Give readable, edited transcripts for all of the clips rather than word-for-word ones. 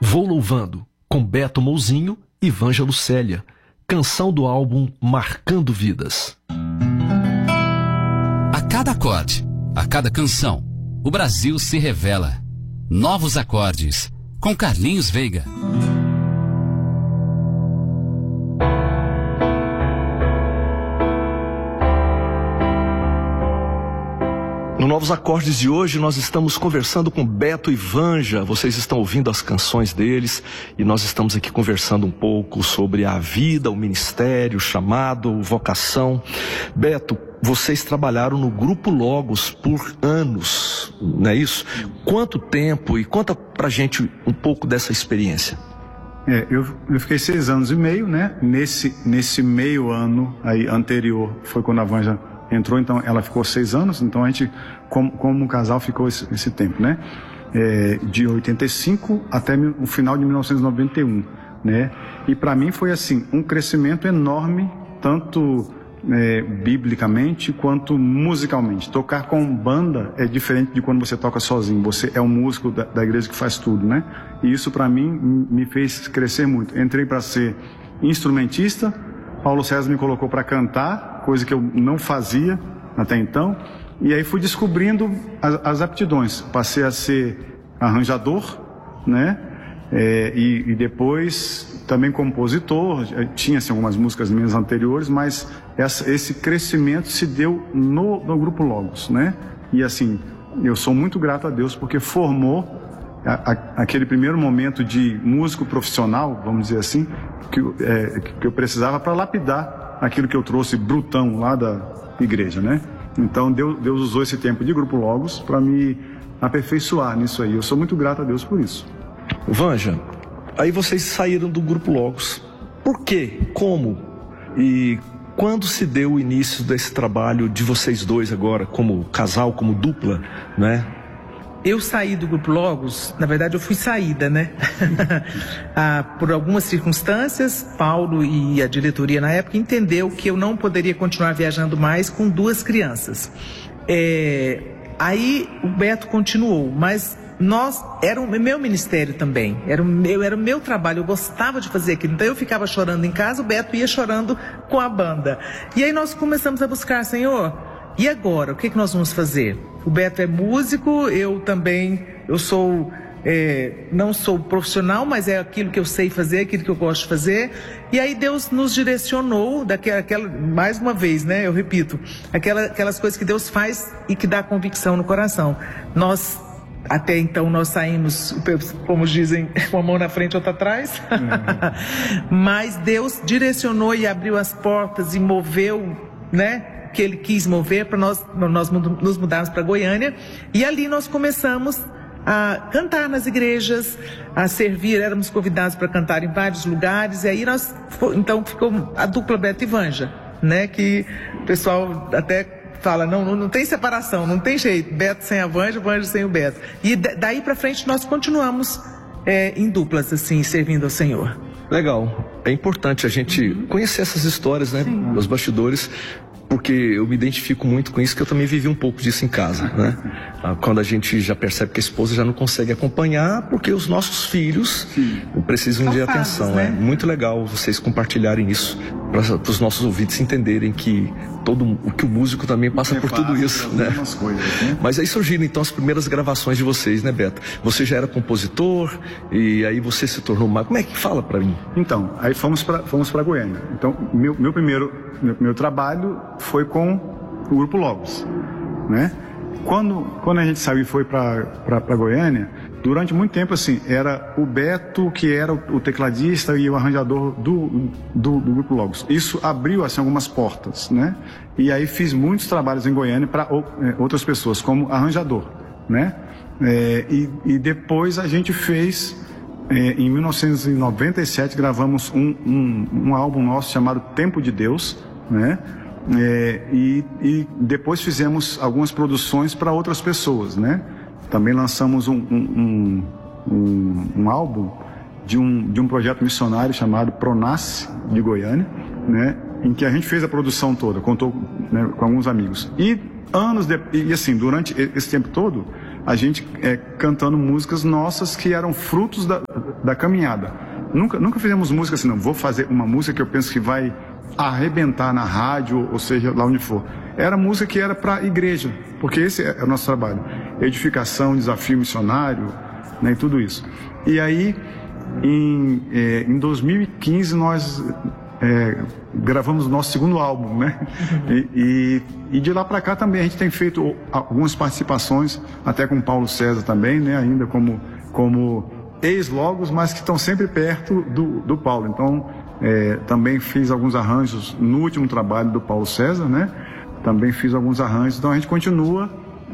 Vou Louvando, com Beto Mouzinho e Vanja Lucélia. Canção do álbum Marcando Vidas. A cada acorde, a cada canção, o Brasil se revela. Novos acordes, com Carlinhos Veiga. No Novos Acordes de hoje, nós estamos conversando com Beto e Vanja. Vocês estão ouvindo as canções deles e nós estamos aqui conversando um pouco sobre a vida, o ministério, o chamado, vocação. Beto, vocês trabalharam no Grupo Logos por anos, não é isso? Quanto tempo? E conta pra gente um pouco dessa experiência. Eu fiquei 6 anos e meio, né? Nesse meio ano aí anterior foi quando a Vanja entrou, então ela ficou 6 anos, então a gente, como casal, ficou esse tempo, né? De 85 até o final de 1991, né? E para mim foi assim, um crescimento enorme, tanto biblicamente quanto musicalmente. Tocar com banda é diferente de quando você toca sozinho, você é um músico da igreja que faz tudo, né? E isso para mim me fez crescer muito. Entrei para ser instrumentista, Paulo César me colocou para cantar, coisa que eu não fazia até então, e aí fui descobrindo as aptidões. Passei a ser arranjador, né? E depois também compositor. Tinha assim, algumas músicas minhas anteriores, mas esse crescimento se deu no Grupo Logos, né? E assim, eu sou muito grato a Deus porque formou aquele primeiro momento de músico profissional, vamos dizer assim, que eu precisava para lapidar aquilo que eu trouxe brutão lá da igreja, né? Então Deus usou esse tempo de Grupo Logos para me aperfeiçoar nisso aí. Eu sou muito grato a Deus por isso. Vanja, aí vocês saíram do Grupo Logos. Por quê? Como? E quando se deu o início desse trabalho de vocês dois agora, como casal, como dupla, né? Eu saí do Grupo Logos, na verdade eu fui saída, né? Por algumas circunstâncias, Paulo e a diretoria na época entendeu que eu não poderia continuar viajando mais com 2 crianças. Aí o Beto continuou, mas era o meu ministério também, era o meu trabalho, eu gostava de fazer aquilo. Então eu ficava chorando em casa, o Beto ia chorando com a banda. E aí nós começamos a buscar, Senhor, e agora? O que nós vamos fazer? O Beto é músico, eu também, não sou profissional, mas é aquilo que eu sei fazer, aquilo que eu gosto de fazer. E aí Deus nos direcionou, mais uma vez, né, eu repito, aquelas coisas que Deus faz e que dá convicção no coração. Até então nós saímos, como dizem, com a mão na frente e outra atrás. Mas Deus direcionou e abriu as portas e moveu, né, que Ele quis mover para nós nos mudarmos para Goiânia. E ali nós começamos a cantar nas igrejas, a servir, éramos convidados para cantar em vários lugares. E aí então ficou a dupla Beto e Vanja, né, que o pessoal até fala, não tem separação, não tem jeito, Beto sem a Vanja, Vanja sem o Beto. E daí para frente nós continuamos em duplas, assim, servindo ao Senhor. Legal, é importante a gente conhecer essas histórias, né, os bastidores, porque eu me identifico muito com isso, que eu também vivi um pouco disso em casa, né? Quando a gente já percebe que a esposa já não consegue acompanhar, porque os nossos filhos precisam de atenção, né? É muito legal vocês compartilharem isso, para os nossos ouvintes entenderem que que o músico também passa por tudo isso, né? Coisas, né? Mas aí surgiram então as primeiras gravações de vocês, né, Beto? Você já era compositor e aí você se tornou mais... Como é que fala para mim? Então, aí fomos para Goiânia. Então, meu primeiro trabalho foi com o Grupo Logos, né? Quando a gente saiu e foi para Goiânia, durante muito tempo assim, era o Beto que era o tecladista e o arranjador do Grupo Logos. Isso abriu assim algumas portas, né? E aí fiz muitos trabalhos em Goiânia para outras pessoas como arranjador, né? E depois a gente fez, em 1997 gravamos um álbum nosso chamado Tempo de Deus, né? E depois fizemos algumas produções para outras pessoas, né? Também lançamos um álbum de um projeto missionário chamado Pronasce de Goiânia, né? Em que a gente fez a produção toda, contou, né, com alguns amigos. E assim, durante esse tempo todo, a gente cantando músicas nossas que eram frutos da caminhada. Nunca fizemos música assim, não, vou fazer uma música que eu penso que vai arrebentar na rádio, ou seja, lá onde for. Era música que era para a igreja, porque esse é o nosso trabalho. Edificação, desafio missionário, né, e tudo isso. E aí, em 2015, nós gravamos o nosso segundo álbum, né? E de lá para cá também a gente tem feito algumas participações, até com Paulo César também, né? Ainda como ex-logos, mas que estão sempre perto do Paulo. Então, também fiz alguns arranjos no último trabalho do Paulo César, né? Também fiz alguns arranjos. Então a gente continua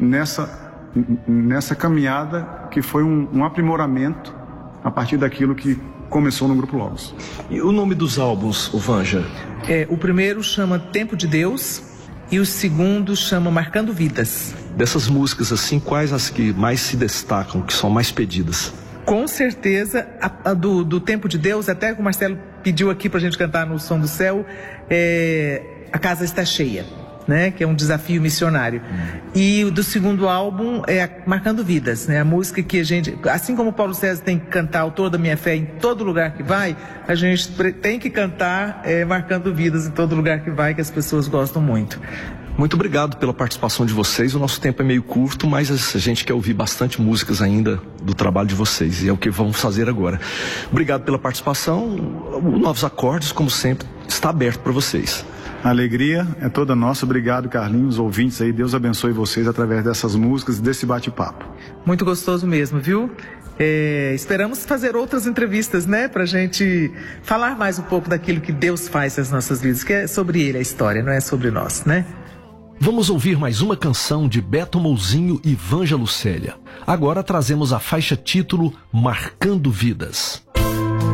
nessa caminhada que foi um aprimoramento a partir daquilo que começou no Grupo Logos. E o nome dos álbuns, o Vanja? O primeiro chama Tempo de Deus e o segundo chama Marcando Vidas. Dessas músicas, assim, quais as que mais se destacam, que são mais pedidas? Com certeza, a do Tempo de Deus, até que o Marcelo pediu aqui pra gente cantar no Som do Céu, A Casa Está Cheia, né? Que é um desafio missionário. E o do segundo álbum é Marcando Vidas, né? A música que a gente, assim como o Paulo César tem que cantar Autor da Minha Fé em todo lugar que vai, a gente tem que cantar Marcando Vidas em todo lugar que vai, que as pessoas gostam muito. Muito obrigado pela participação de vocês. O nosso tempo é meio curto, mas a gente quer ouvir bastante músicas ainda do trabalho de vocês, e é o que vamos fazer agora. Obrigado pela participação. O Novos Acordes, como sempre, está aberto para vocês. A alegria é toda nossa. Obrigado, Carlinhos, ouvintes aí. Deus abençoe vocês através dessas músicas e desse bate-papo. Muito gostoso mesmo, viu? Esperamos fazer outras entrevistas, né? Pra gente falar mais um pouco daquilo que Deus faz nas nossas vidas, que é sobre Ele a história, não é sobre nós, né? Vamos ouvir mais uma canção de Beto Mouzinho e Vanja Lucélia. Agora trazemos a faixa título Marcando Vidas.